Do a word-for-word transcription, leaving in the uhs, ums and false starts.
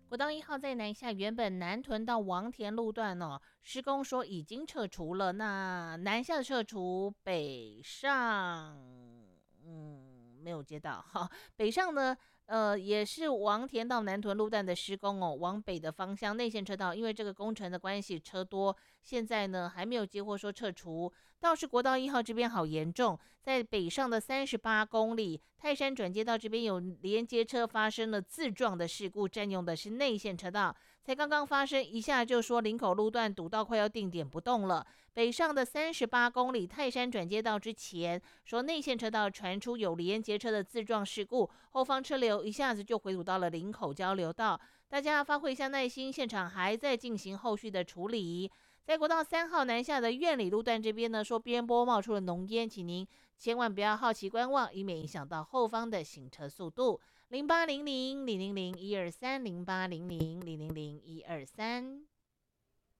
国道一号在南下，原本南屯到王田路段哦，施工说已经撤除了。那南下的撤除，北上嗯没有接到哈。北上呢，呃也是王田到南屯路段的施工哦，往北的方向内线车道，因为这个工程的关系车多，现在呢还没有接获说撤除。倒是国道一号这边好严重，在北上的三十八公里泰山转接道这边有连接车发生了自撞的事故，占用的是内线车道，才刚刚发生，一下就说林口路段堵到快要定点不动了。北上的三十八公里泰山转接道之前，说内线车道传出有连接车的自撞事故，后方车流一下子就回堵到了林口交流道。大家发挥一下耐心，现场还在进行后续的处理。在国道三号南下的苑里路段这边呢，说边坡冒出了浓烟，请您千万不要好奇观望，以免影响到后方的行车速度。零八零零零零零一二三零八零零零零零一二三。